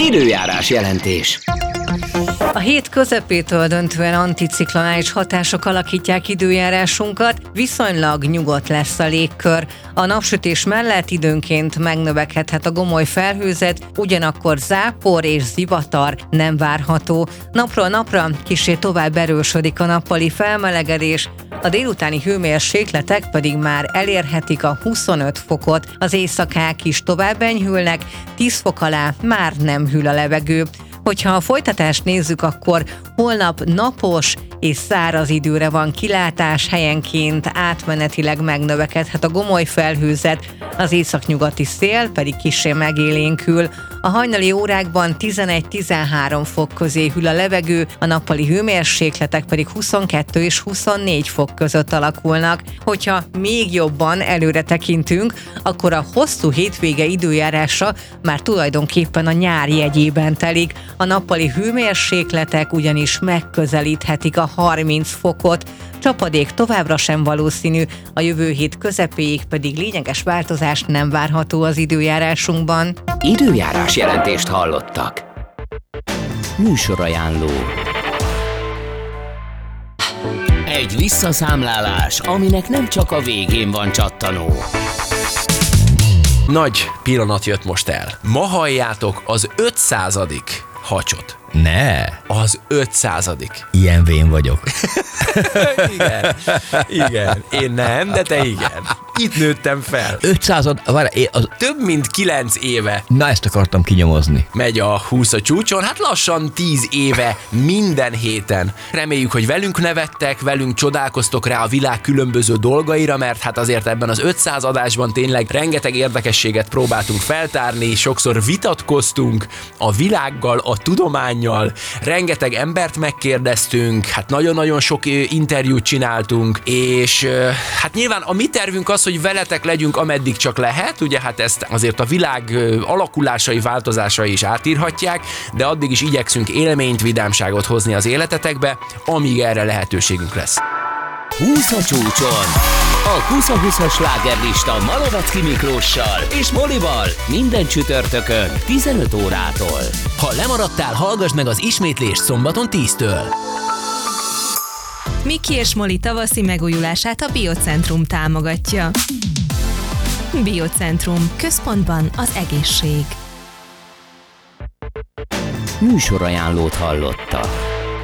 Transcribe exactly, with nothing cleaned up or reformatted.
Időjárás jelentés. A hét közepétől döntően anticiklonális hatások alakítják időjárásunkat, viszonylag nyugodt lesz a légkör. A napsütés mellett időnként megnövekedhet a gomoly felhőzet, ugyanakkor zápor és zivatar nem várható. Napról napra kissé tovább erősödik a nappali felmelegedés, a délutáni hőmérsékletek pedig már elérhetik a huszonöt fokot, az éjszakák is tovább enyhülnek, tíz fok alá már nem hűl a levegő. Hogyha a folytatást nézzük, akkor holnap napos és száraz időre van kilátás, helyenként átmenetileg megnövekedhet a gomoly felhőzet, az északnyugati szél pedig kissé megélénkül. A hajnali órákban tizenegy-tizenhárom fok közé hűl a levegő, a nappali hőmérsékletek pedig huszonkettő és huszonnégy fok között alakulnak. Hogyha még jobban előre tekintünk, akkor a hosszú hétvége időjárása már tulajdonképpen a nyár jegyében telik. A nappali hőmérsékletek ugyanis megközelíthetik a harminc fokot, csapadék továbbra sem valószínű, a jövő hét közepéig pedig lényeges változás nem várható az időjárásunkban. Időjárás jelentést hallottak. Műsorajánló. Egy visszaszámlálás, aminek nem csak a végén van csattanó. Nagy pillanat jött most el. Ma halljátok az ötszázadik hacsot. Ne! Az ötszázadik. Ilyen vén vagyok. Igen, igen. Én nem, de te igen. Itt nőttem fel. ötszázad, várj, én az... Több mint kilenc éve Na, ezt akartam kinyomozni. megy a húsz a csúcson, hát lassan tíz éve minden héten. Reméljük, hogy velünk nevettek, velünk csodálkoztok rá a világ különböző dolgaira, mert hát azért ebben az ötszáz adásban tényleg rengeteg érdekességet próbáltunk feltárni, sokszor vitatkoztunk a világgal, a tudománnyal, rengeteg embert megkérdeztünk, hát nagyon-nagyon sok interjút csináltunk, és hát nyilván a mi tervünk az, hogy veletek legyünk, ameddig csak lehet, ugye hát ezt azért a világ alakulásai, változásai is átírhatják, de addig is igyekszünk élményt, vidámságot hozni az életetekbe, amíg erre lehetőségünk lesz. húsz a csúcson. A húsz húszas slágerlista Malovecki Miklóssal és Molival minden csütörtökön tizenöt órától. Ha lemaradtál, hallgass meg az ismétlést szombaton tíztől. Miki és Moli tavaszi megújulását a Biocentrum támogatja. Biocentrum. Központban az egészség. Műsorajánlót hallottak.